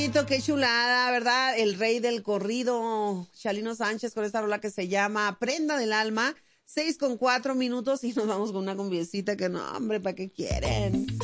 Qué chulada, ¿verdad? El rey del corrido, Chalino Sánchez, con esta rola que se llama Prenda del Alma. 6:04 y nos vamos con una conviecita que no, hombre, ¿para qué quieren?